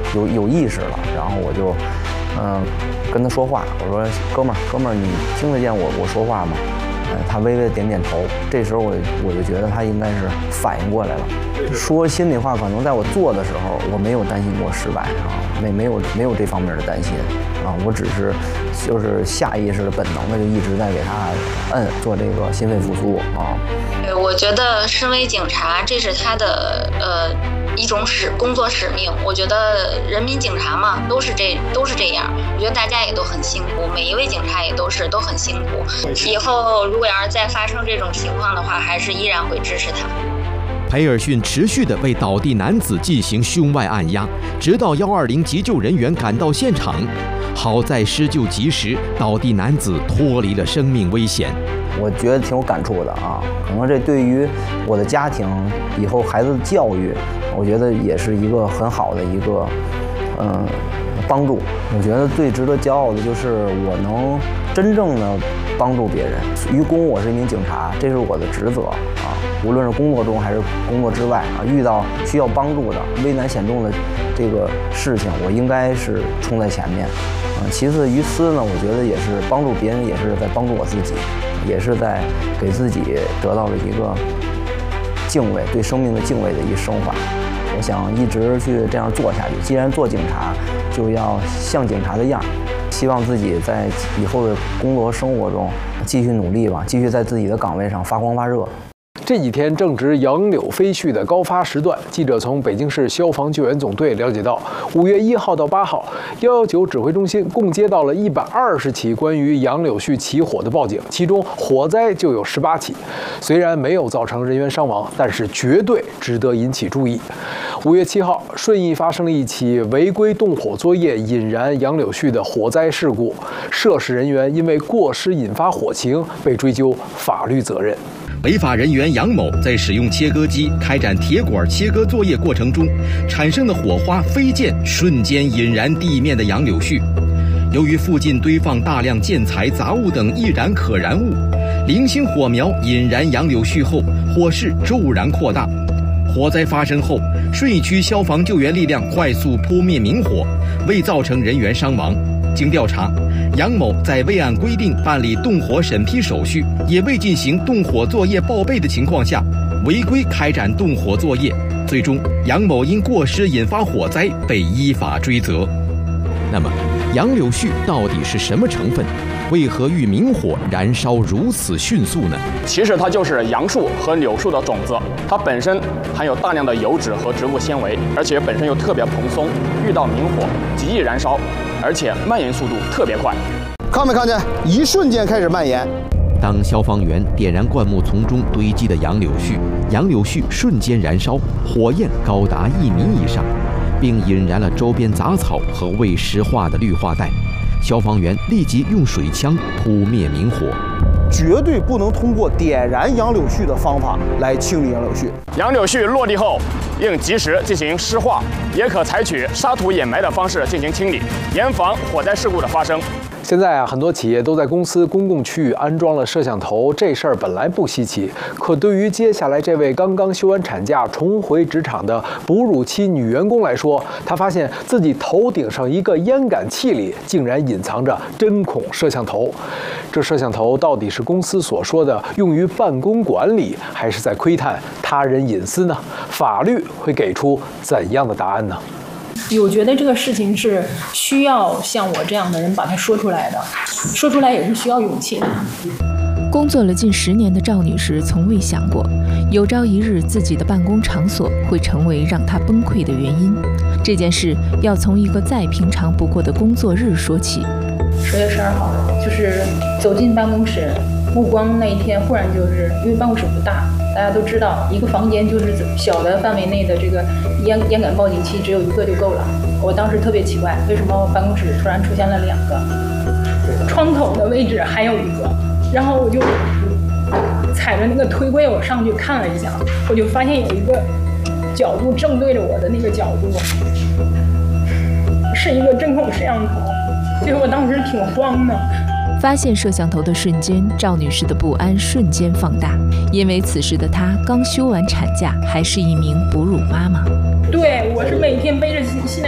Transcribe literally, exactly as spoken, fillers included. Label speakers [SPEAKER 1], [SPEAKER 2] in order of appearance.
[SPEAKER 1] 有有意识了，然后我就嗯跟他说话，我说哥们儿哥们儿，你听得见我我说话吗？嗯，他微微的点点头。这时候我我就觉得他应该是反应过来了。说心里话，可能在我做的时候，我没有担心过失败啊，没没有没有这方面的担心啊，我只是就是下意识的本能的就一直在给他摁做这个心肺复苏啊。
[SPEAKER 2] 对，我觉得身为警察，这是他的呃一种使工作使命。我觉得人民警察嘛，都是这都是这样。我觉得大家也都很辛苦，每一位警察也都是都很辛苦。以后如果要是再发生这种情况的话，还是依然会支持他。
[SPEAKER 3] 裴尔逊持续地为倒地男子进行胸外按压，直到一二零急救人员赶到现场。好在施救及时，倒地男子脱离了生命危险。
[SPEAKER 1] 我觉得挺有感触的啊，可能这对于我的家庭以后孩子的教育，我觉得也是一个很好的一个嗯帮助。我觉得最值得骄傲的就是我能真正的帮助别人。于公，我是一名警察，这是我的职责啊。无论是工作中还是工作之外啊，遇到需要帮助的危难险重的这个事情，我应该是冲在前面。嗯，其次于私呢，我觉得也是帮助别人，也是在帮助我自己，也是在给自己得到了一个敬畏，对生命的敬畏的一生法。我想一直去这样做下去。既然做警察，就要像警察的样。希望自己在以后的工作和生活中继续努力吧，继续在自己的岗位上发光发热。
[SPEAKER 4] 这几天正值杨柳飞絮的高发时段，记者从北京市消防救援总队了解到，五月一号到八号，一一九指挥中心共接到了一百二十起关于杨柳絮起火的报警，其中火灾就有十八起。虽然没有造成人员伤亡，但是绝对值得引起注意。五月七号，顺义发生了一起违规动火作业引燃杨柳絮的火灾事故，涉事人员因为过失引发火情，被追究法律责任。
[SPEAKER 3] 违法人员杨某在使用切割机开展铁管切割作业过程中，产生的火花飞溅，瞬间引燃地面的杨柳絮。由于附近堆放大量建材、杂物等易燃可燃物，零星火苗引燃杨柳絮后，火势骤然扩大。火灾发生后，顺义区消防救援力量快速扑灭明火，未造成人员伤亡。经调查，杨某在未按规定办理动火审批手续，也未进行动火作业报备的情况下，违规开展动火作业，最终杨某因过失引发火灾，被依法追责。那么，杨柳絮到底是什么成分？为何遇明火燃烧如此迅速呢？
[SPEAKER 5] 其实它就是杨树和柳树的种子，它本身含有大量的油脂和植物纤维，而且本身又特别蓬松，遇到明火极易燃烧，而且蔓延速度特别快。
[SPEAKER 6] 看没看见？一瞬间开始蔓延。
[SPEAKER 3] 当消防员点燃灌木丛中堆积的杨柳絮，杨柳絮瞬间燃烧，火焰高达一米以上，并引燃了周边杂草和未石化的绿化带。消防员立即用水枪扑灭明火。
[SPEAKER 6] 绝对不能通过点燃杨柳絮的方法来清理杨柳絮。
[SPEAKER 5] 杨柳絮落地后，应及时进行湿化，也可采取沙土掩埋的方式进行清理，严防火灾事故的发生。
[SPEAKER 4] 现在啊，很多企业都在公司公共区域安装了摄像头，这事儿本来不稀奇。可对于接下来这位刚刚休完产假重回职场的哺乳期女员工来说，她发现自己头顶上一个烟感器里竟然隐藏着针孔摄像头。这摄像头到底是公司所说的用于办公管理，还是在窥探他人隐私呢？法律会给出怎样的答案呢？
[SPEAKER 7] 我觉得这个事情是需要像我这样的人把它说出来的，说出来也是需要勇气的。
[SPEAKER 8] 工作了近十年的赵女士从未想过，有朝一日自己的办公场所会成为让她崩溃的原因。这件事要从一个再平常不过的工作日说起。
[SPEAKER 7] 十月十二号，就是走进办公室，目光那一天忽然就是因为办公室不大，大家都知道一个房间就是小的范围内的这个烟烟感报警器只有一个就够了。我当时特别奇怪，为什么办公室突然出现了两个，窗口的位置还有一个，然后我就踩着那个推柜我上去看了一下，我就发现有一个角度正对着我的那个角度是一个针孔摄像头，所以我当时挺慌的。
[SPEAKER 8] 发现摄像头的瞬间，赵女士的不安瞬间放大，因为此时的她刚休完产假，还是一名哺乳妈妈。
[SPEAKER 7] 对，我是每天背着西南